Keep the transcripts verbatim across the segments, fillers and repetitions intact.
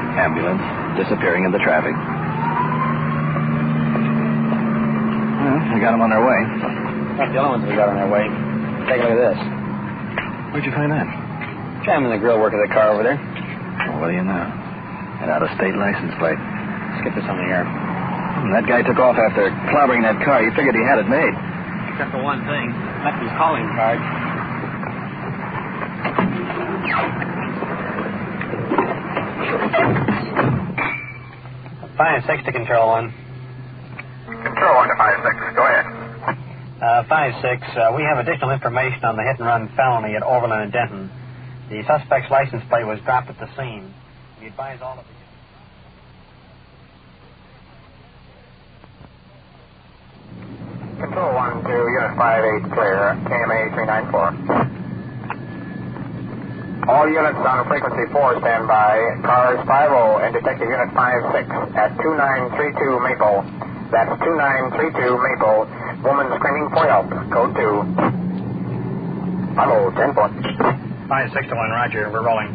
Ambulance disappearing in the traffic. Well, we got them on their way. Not the only ones we got on their way. Take a look at this. Where'd you find that? Jamming the grill work of the car over there. Well, what do you know? An out-of-state license plate. Let's get this on the air. And that guy took off after clobbering that car. You figured he had it made. Except for one thing. Left his calling card. Five six to Control One. Control One to five six. Go ahead. Uh, five six. Uh, we have additional information on the hit-and-run felony at Overland and Denton. The suspect's license plate was dropped at the scene. We advise all of you. Control One to Unit five eight clear. K M A three nine four. All units on frequency four stand by. Cars five oh and Detective Unit five six at two nine three two Maple. That's two nine three two Maple. Woman screaming for help. Code two. Hello, ten foot. five six to one, Roger. We're rolling.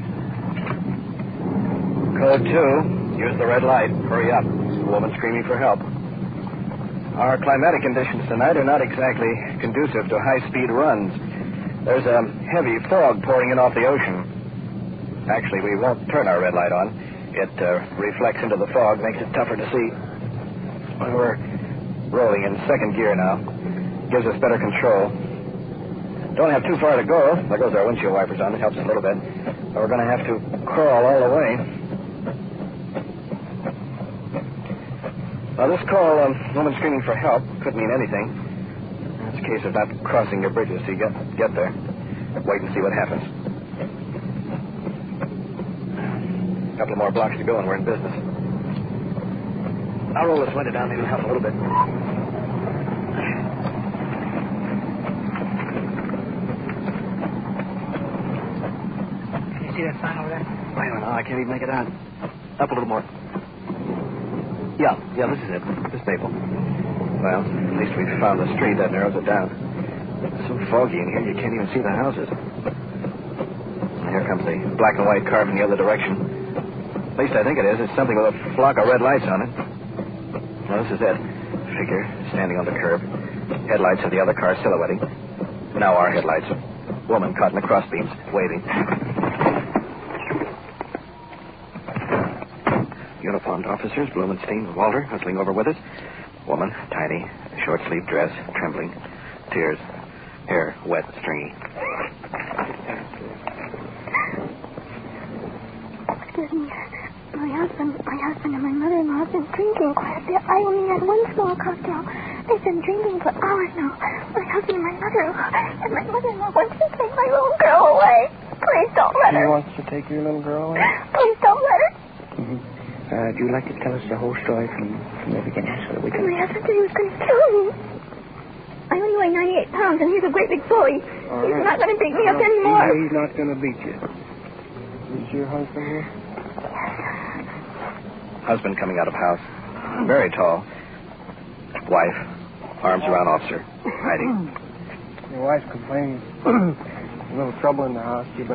Code two. Use the red light. Hurry up. The woman screaming for help. Our climatic conditions tonight are not exactly conducive to high-speed runs. There's a heavy fog pouring in off the ocean. Actually, we won't turn our red light on. It uh, reflects into the fog, makes it tougher to see. We're rolling in second gear now. Gives us better control. Don't have too far to go. There goes our windshield wipers on. It helps us a little bit. But we're going to have to crawl all the way. Now, this call, um, woman screaming for help, could mean anything. It's a case of not crossing your bridges till you get, get there. Wait and see what happens. A couple of more blocks to go and we're in business. I'll roll this window down, maybe it'll help a little bit. Can you see that sign over there? I don't know. I can't even make it out. Up a little more. Yeah, yeah, this is it. This maple. Well, at least we've found the street. That narrows it down. It's so foggy in here, you can't even see the houses. And here comes the black and white car from the other direction. At least I think it is. It's something with a flock of red lights on it. Well, this is it. Figure standing on the curb. Headlights of the other car silhouetting. Now our headlights. Woman caught in the crossbeams, waving. Uniformed officers, Blumenstein, Walter, hustling over with us. Woman, tiny, short-sleeved dress, trembling, tears, hair wet, stringy. Excuse me. My husband, my husband and my mother-in-law have been drinking quite a bit. I only had one small cocktail. They've been drinking for hours now. My husband and my mother-in-law, and my mother-in-law wants to take my little girl away. Please don't let her. She wants to take your little girl away? Please don't let her. Mm-hmm. Uh, do you like to tell us the whole story from, from the beginning so that we can... My husband said he was going to kill me. I only weigh ninety-eight pounds, and he's a great big bully. All he's right. not going to beat me up No, anymore. He's not going to beat you. Is your husband here? Husband coming out of house. Very tall. Wife. Arms around officer. Hiding. Your wife's complaining. A little trouble in the house. You